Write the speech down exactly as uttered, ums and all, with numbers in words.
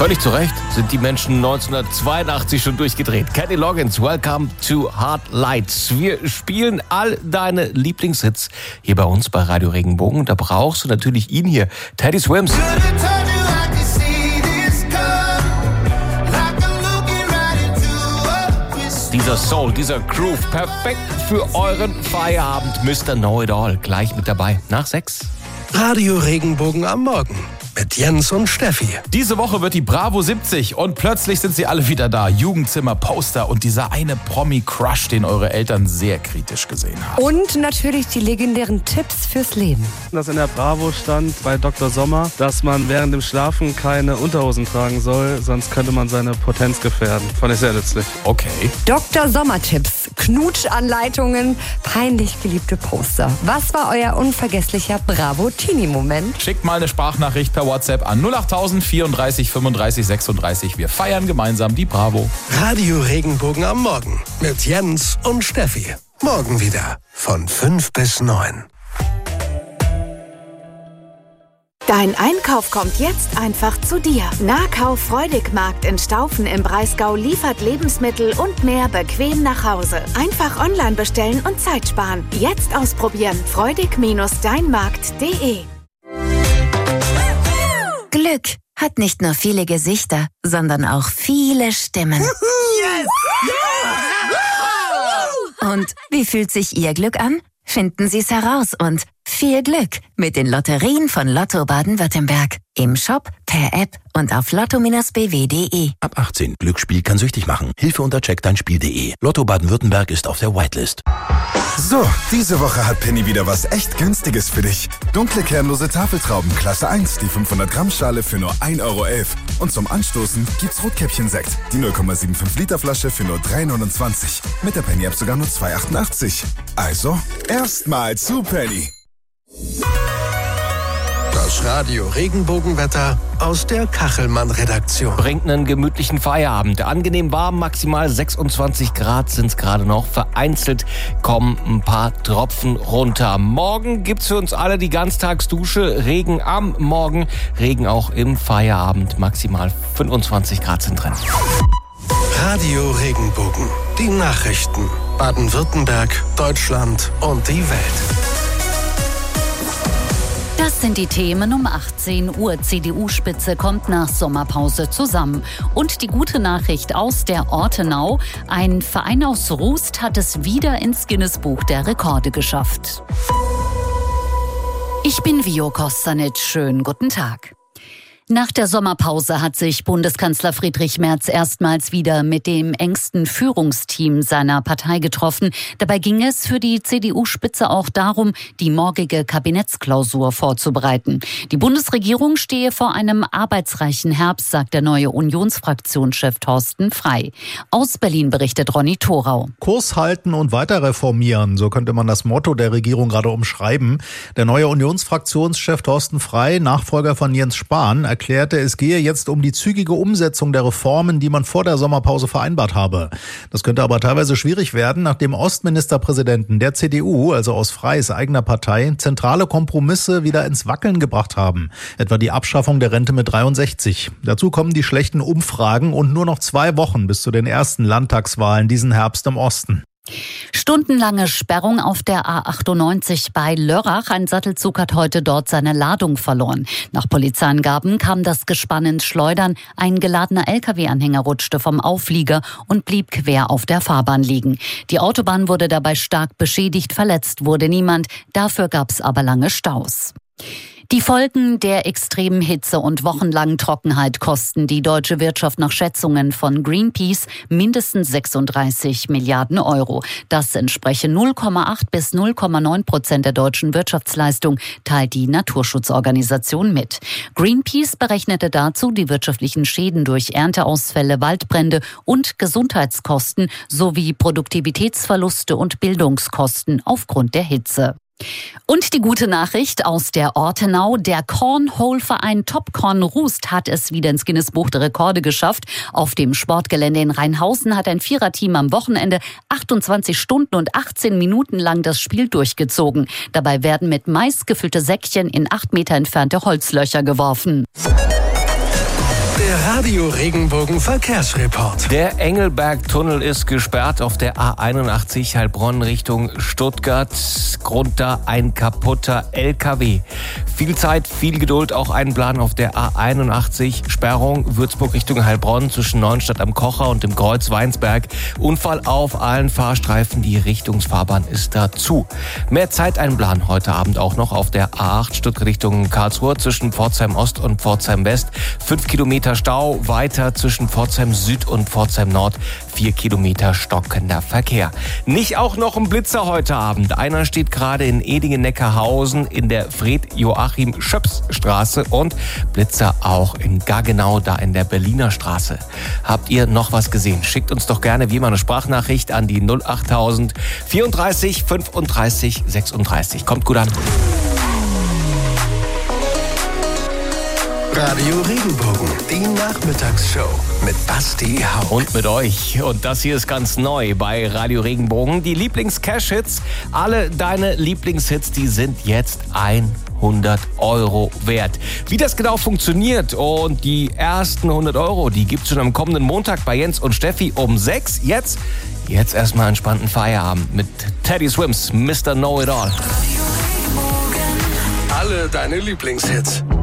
Völlig zu Recht sind die Menschen neunzehnhundertzweiundachtzig schon durchgedreht. Kenny Loggins, Welcome to Hard Lights. Wir spielen all deine Lieblingshits hier bei uns bei Radio Regenbogen. Da brauchst du natürlich ihn hier, Teddy Swims. Dieser Soul, dieser Groove, perfekt für euren Feierabend. Mister Know It All, gleich mit dabei. Nach sechs. Radio Regenbogen am Morgen mit Jens und Steffi. Diese Woche wird die Bravo siebzig und plötzlich sind sie alle wieder da. Jugendzimmer, Poster und dieser eine Promi-Crush, den eure Eltern sehr kritisch gesehen haben. Und natürlich die legendären Tipps fürs Leben. Dass in der Bravo stand bei Doktor Sommer, dass man während dem Schlafen keine Unterhosen tragen soll, sonst könnte man seine Potenz gefährden. Fand ich sehr nützlich. Okay. Doktor Sommer-Tipps, Knutschanleitungen, peinlich geliebte Poster. Was war euer unvergesslicher Bravo-Teenie-Moment? Schickt mal eine Sprachnachricht per WhatsApp an null achttausend vierunddreißig fünfunddreißig sechsunddreißig. Wir feiern gemeinsam die Bravo. Radio Regenbogen am Morgen mit Jens und Steffi. Morgen wieder von fünf bis neun. Dein Einkauf kommt jetzt einfach zu dir. Nahkauf Freudigmarkt in Staufen im Breisgau liefert Lebensmittel und mehr bequem nach Hause. Einfach online bestellen und Zeit sparen. Jetzt ausprobieren. freudig Bindestrich deinmarkt punkt de. Glück hat nicht nur viele Gesichter, sondern auch viele Stimmen. Yes! Yeah! Und wie fühlt sich Ihr Glück an? Finden Sie es heraus und viel Glück mit den Lotterien von Lotto Baden-Württemberg. Im Shop, per App und auf lotto b w punkt de. Ab achtzehn. Glücksspiel kann süchtig machen. Hilfe unter check dein spiel punkt de. Lotto Baden-Württemberg ist auf der Whitelist. So, diese Woche hat Penny wieder was echt Günstiges für dich. Dunkle kernlose Tafeltrauben Klasse eins, die fünfhundert Gramm Schale für nur ein Euro elf. Und zum Anstoßen gibt's Rotkäppchen-Sekt, die null Komma fünfundsiebzig Liter Flasche für nur drei neunundzwanzig. Mit der Penny-App sogar nur zwei achtundachtzig. Also, erstmal zu Penny. Das Radio Regenbogenwetter aus der Kachelmann-Redaktion. Bringt einen gemütlichen Feierabend. Angenehm warm, maximal sechsundzwanzig Grad sind es gerade noch. Vereinzelt kommen ein paar Tropfen runter. Morgen gibt's für uns alle die Ganztagsdusche. Regen am Morgen, Regen auch im Feierabend. Maximal fünfundzwanzig Grad sind drin. Radio Regenbogen. Die Nachrichten. Baden-Württemberg, Deutschland und die Welt. Das sind die Themen um achtzehn Uhr. C D U-Spitze kommt nach Sommerpause zusammen. Und die gute Nachricht aus der Ortenau. Ein Verein aus Rust hat es wieder ins Guinness-Buch der Rekorde geschafft. Ich bin Vio Kostanic. Schönen guten Tag. Nach der Sommerpause hat sich Bundeskanzler Friedrich Merz erstmals wieder mit dem engsten Führungsteam seiner Partei getroffen. Dabei ging es für die C D U-Spitze auch darum, die morgige Kabinettsklausur vorzubereiten. Die Bundesregierung stehe vor einem arbeitsreichen Herbst, sagt der neue Unionsfraktionschef Thorsten Frey. Aus Berlin berichtet Ronny Thorau. Kurs halten und weiter reformieren, so könnte man das Motto der Regierung gerade umschreiben. Der neue Unionsfraktionschef Thorsten Frey, Nachfolger von Jens Spahn, erklärte, es gehe jetzt um die zügige Umsetzung der Reformen, die man vor der Sommerpause vereinbart habe. Das könnte aber teilweise schwierig werden, nachdem Ostministerpräsidenten der C D U, also aus Freys eigener Partei, zentrale Kompromisse wieder ins Wackeln gebracht haben. Etwa die Abschaffung der Rente mit dreiundsechzig. Dazu kommen die schlechten Umfragen und nur noch zwei Wochen bis zu den ersten Landtagswahlen diesen Herbst im Osten. Stundenlange Sperrung auf der A achtundneunzig bei Lörrach. Ein Sattelzug hat heute dort seine Ladung verloren. Nach Polizeiangaben kam das Gespann ins Schleudern. Ein geladener L K W-Anhänger rutschte vom Auflieger und blieb quer auf der Fahrbahn liegen. Die Autobahn wurde dabei stark beschädigt, verletzt wurde niemand. Dafür gab es aber lange Staus. Die Folgen der extremen Hitze und wochenlangen Trockenheit kosten die deutsche Wirtschaft nach Schätzungen von Greenpeace mindestens sechsunddreißig Milliarden Euro. Das entspreche null Komma acht bis null Komma neun Prozent der deutschen Wirtschaftsleistung, teilt die Naturschutzorganisation mit. Greenpeace berechnete dazu die wirtschaftlichen Schäden durch Ernteausfälle, Waldbrände und Gesundheitskosten sowie Produktivitätsverluste und Bildungskosten aufgrund der Hitze. Und die gute Nachricht aus der Ortenau. Der Cornhole-Verein Topcorn Rust hat es wieder ins Guinness-Buch der Rekorde geschafft. Auf dem Sportgelände in Rheinhausen hat ein Viererteam am Wochenende achtundzwanzig Stunden und achtzehn Minuten lang das Spiel durchgezogen. Dabei werden mit Mais gefüllte Säckchen in acht Meter entfernte Holzlöcher geworfen. Der Radio Regenbogen Verkehrsreport. Der Engelberg-Tunnel ist gesperrt auf der A einundachtzig Heilbronn Richtung Stuttgart. Grund da ein kaputter L K W. Viel Zeit, viel Geduld, auch einplanen auf der A einundachtzig. Sperrung Würzburg Richtung Heilbronn zwischen Neuenstadt am Kocher und dem Kreuz Weinsberg. Unfall auf allen Fahrstreifen, die Richtungsfahrbahn ist dazu. Mehr Zeit einplanen heute Abend auch noch auf der A acht Stuttgart Richtung Karlsruhe zwischen Pforzheim Ost und Pforzheim West. Fünf Kilometer Stau, weiter zwischen Pforzheim Süd und Pforzheim Nord. Vier Kilometer stockender Verkehr. Nicht auch noch ein Blitzer heute Abend. Einer steht gerade in Edingen-Neckarhausen in der Fred-Joachim-Schöps-Straße und Blitzer auch in Gaggenau, da in der Berliner Straße. Habt ihr noch was gesehen? Schickt uns doch gerne wie immer eine Sprachnachricht an die null achttausend vierunddreißig fünfunddreißig sechsunddreißig. Kommt gut an. Radio Regenbogen, die Nachmittagsshow mit Basti Hauck. Und mit euch. Und das hier ist ganz neu bei Radio Regenbogen. Die Lieblings-Cash-Hits. Alle deine Lieblingshits, die sind jetzt hundert Euro wert. Wie das genau funktioniert und die ersten hundert Euro, die gibt's schon am kommenden Montag bei Jens und Steffi um sechs. Jetzt, jetzt erstmal entspannten Feierabend mit Teddy Swims, Mister Know It All. Alle deine Lieblingshits.